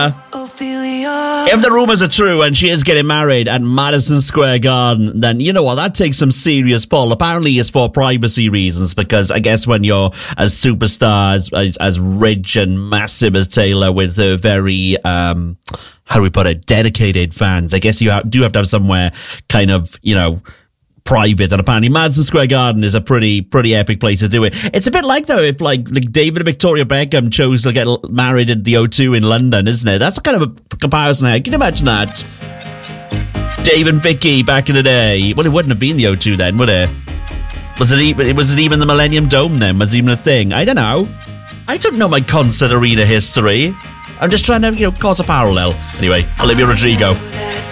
If the rumours are true and she is getting married at Madison Square Garden, then you know what, that takes some serious pull. Apparently it's for privacy reasons, because I guess when you're a superstar as rich and massive as Taylor, with her very how do we put it, dedicated fans, I guess you do have to have somewhere kind of, you know, private, and apparently Madison Square Garden is a pretty epic place to do it. It's a bit like, though, if like David and Victoria Beckham chose to get married at the O2 in London, isn't it? That's kind of a comparison. Can you imagine that? Dave and Vicky back in the day. Well, it wouldn't have been the O2 then, would it? Was it even the Millennium Dome then? Was it even a thing? I don't know. I don't know my concert arena history. I'm just trying to, cause a parallel. Anyway, Olivia Rodrigo.